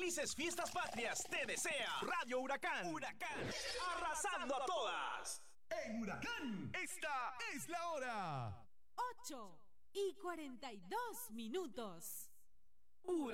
Felices Fiestas Patrias te desea Radio Huracán. Huracán, arrasando a todas. En Huracán, esta es la hora. 8:42.